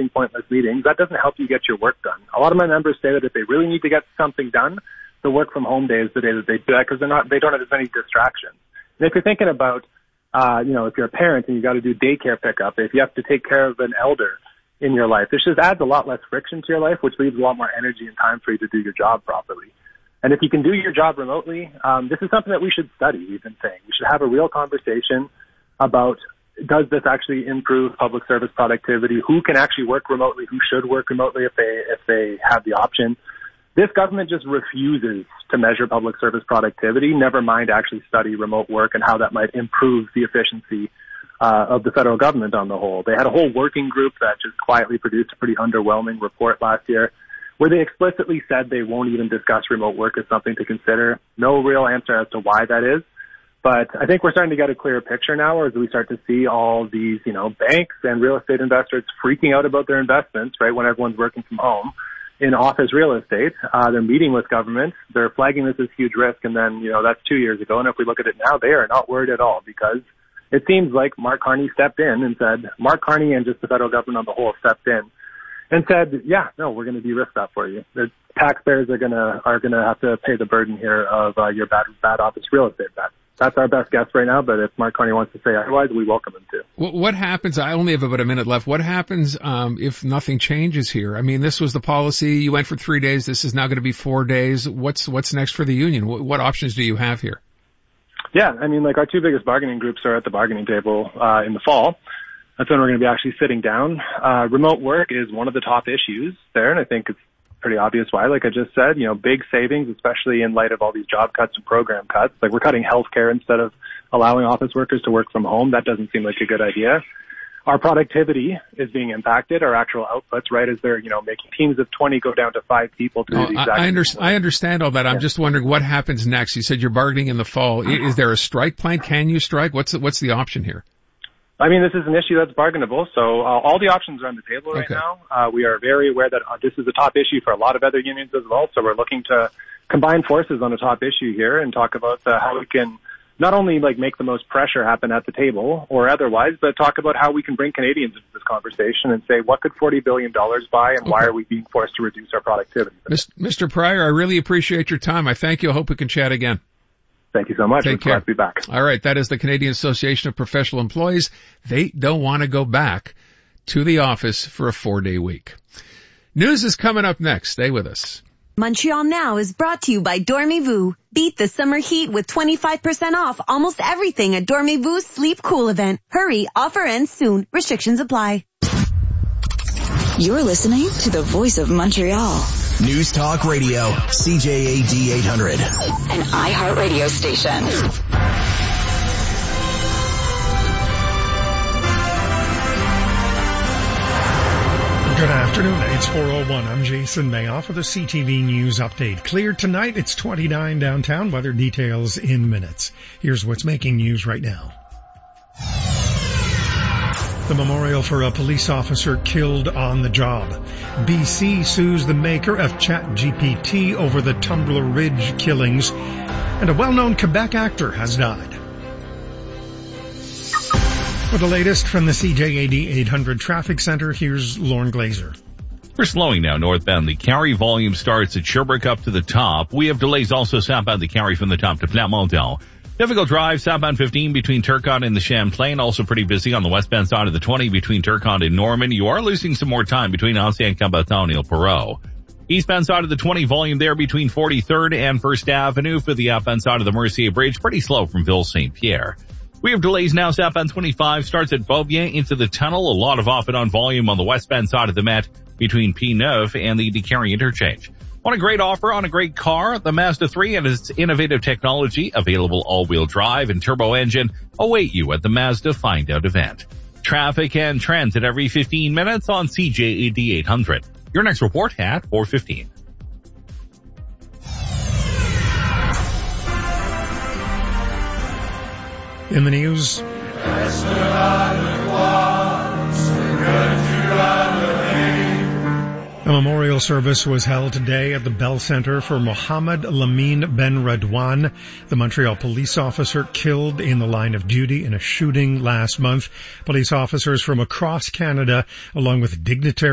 having pointless meetings, that doesn't help you get your work done. A lot of my members say that if they really need to get something done, the work from home day is the day that they do that because they don't have as many distractions. And if you're thinking about, if you're a parent and you got to do daycare pickup, if you have to take care of an elder in your life, this just adds a lot less friction to your life, which leaves a lot more energy and time for you to do your job properly. And if you can do your job remotely, this is something that we should study, we've been saying. We should have a real conversation about, does this actually improve public service productivity? Who can actually work remotely? Who should work remotely if they have the option? This government just refuses to measure public service productivity, never mind actually study remote work and how that might improve the efficiency of the federal government on the whole. They had a whole working group that just quietly produced a pretty underwhelming report last year where they explicitly said they won't even discuss remote work as something to consider. No real answer as to why that is. But I think we're starting to get a clearer picture now as we start to see all these, banks and real estate investors freaking out about their investments, right, when everyone's working from home in office real estate. They're meeting with government. They're flagging this as huge risk. And then, that's 2 years ago. And if we look at it now, they are not worried at all because it seems like Mark Carney stepped in and said, Mark Carney and just the federal government on the whole stepped in and said, yeah, no, we're going to de-risk that for you. The taxpayers are going to have to pay the burden here of your bad office real estate bets. That's our best guess right now, but if Mark Carney wants to say otherwise, we welcome him to. What happens, I only have about a minute left, what happens if nothing changes here? I mean, this was the policy, you went for 3 days, this is now going to be 4 days. What's next for the union? What options do you have here? Yeah, our two biggest bargaining groups are at the bargaining table in the fall. That's when we're going to be actually sitting down. Remote work is one of the top issues there, and I think it's pretty obvious why. Like I just said, big savings, especially in light of all these job cuts and program cuts. Like we're cutting healthcare instead of allowing office workers to work from home. That doesn't seem like a good idea. Our productivity is being impacted, our actual outputs, right, as they're, making teams of 20 go down to 5 people to do the exact I understand all that. I'm just wondering what happens next. You said you're bargaining in the fall. Is there a strike plan? Can you strike? What's the option here? This is an issue that's bargainable, so all the options are on the table right now. We are very aware that this is a top issue for a lot of other unions as well, so we're looking to combine forces on a top issue here and talk about how we can not only make the most pressure happen at the table or otherwise, but talk about how we can bring Canadians into this conversation and say, what could $40 billion buy and why are we being forced to reduce our productivity? Mr. Pryor, I really appreciate your time. I thank you. I hope we can chat again. Thank you so much. Take care. Glad to be back. All right. That is the Canadian Association of Professional Employees. They don't want to go back to the office for a 4-day week. News is coming up next. Stay with us. Montreal Now is brought to you by Dormez-vous. Beat the summer heat with 25% off almost everything at Dormez-vou's Sleep Cool event. Hurry, offer ends soon. Restrictions apply. You're listening to the Voice of Montreal. News Talk Radio, CJAD 800. An iHeartRadio station. Good afternoon. It's 4:01. I'm Jason Mayoff with a CTV News update. Clear tonight. It's 29 downtown. Weather details in minutes. Here's what's making news right now. The memorial for a police officer killed on the job. BC sues the maker of ChatGPT over the Tumbler Ridge killings. And a well-known Quebec actor has died. For the latest from the CJAD 800 Traffic Center, here's Lauren Glazer. We're slowing now northbound. The Carrie volume starts at Sherbrooke up to the top. We have delays also southbound the Carrie from the top to Flamanville. Difficult drive southbound 15 between Turcotte and the Champlain. Also pretty busy on the westbound side of the 20 between Turcotte and Norman. You are losing some more time between Ancien Combattant and Ile Perrot. Eastbound side of the 20 volume there between 43rd and 1st Avenue. For the outbound side of the Mercier Bridge, pretty slow from Ville St. Pierre. We have delays now southbound 25 starts at Beaubien into the tunnel. A lot of off and on volume on the westbound side of the Met between P9 and the DeCarry interchange. Want a great offer on a great car? The Mazda 3 and its innovative technology, available all-wheel drive and turbo engine, await you at the Mazda Find Out event. Traffic and transit every 15 minutes on CJAD 800. Your next report at 4:15. In the news, a memorial service was held today at the Bell Centre for Mohammed Lamine Ben Radwan, the Montreal police officer killed in the line of duty in a shooting last month. Police officers from across Canada, along with dignitaries